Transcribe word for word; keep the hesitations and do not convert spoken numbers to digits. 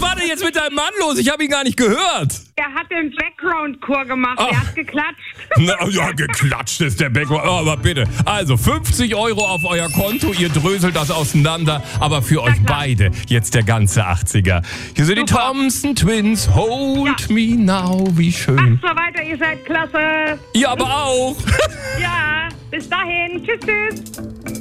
war denn jetzt mit deinem Mann los? Ich habe ihn gar nicht gehört. Er hat den Background-Chor gemacht. Ach. Er hat geklatscht. Na, ja, geklatscht ist der Background. Oh, aber bitte. Also fünfzig Euro auf euer Konto. Ihr dröselt das auseinander. Aber für euch klar. beide jetzt der ganze achtziger. Hier sind die Super. Thompson Twins. Hold Ja. me now. Wie schön. Macht so weiter, ihr seid klasse. Ihr aber auch. Ja, bis dahin. Tschüss, tschüss.